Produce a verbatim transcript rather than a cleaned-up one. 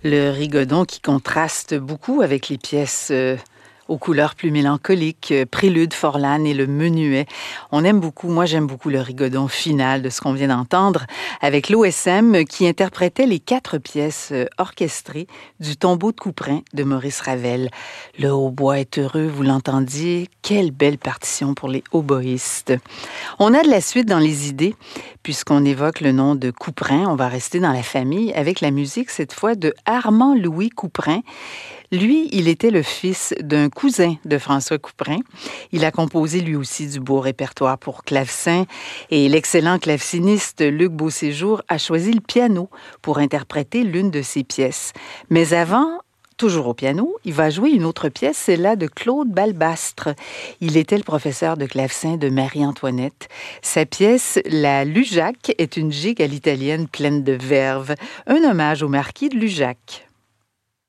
Le rigodon qui contraste beaucoup avec les pièces euh, aux couleurs plus mélancoliques, euh, Prélude, Forlane et le Menuet. On aime beaucoup, moi j'aime beaucoup le rigodon final de ce qu'on vient d'entendre avec l'O S M qui interprétait les quatre pièces euh, orchestrées du Tombeau de Couperin de Maurice Ravel. Le hautbois est heureux, vous l'entendiez, quelle belle partition pour les hautboïstes. On a de la suite dans les idées, puisqu'on évoque le nom de Couperin, on va rester dans la famille avec la musique cette fois de Armand-Louis Couperin. Lui, il était le fils d'un cousin de François Couperin. Il a composé lui aussi du beau répertoire pour clavecin et l'excellent claveciniste Luc Beauséjour a choisi le piano pour interpréter l'une de ses pièces. Mais avant, toujours au piano, il va jouer une autre pièce, celle-là de Claude Balbastre. Il était le professeur de clavecin de Marie-Antoinette. Sa pièce, La Lujac, est une gigue à l'italienne pleine de verve, un hommage au marquis de Lujac.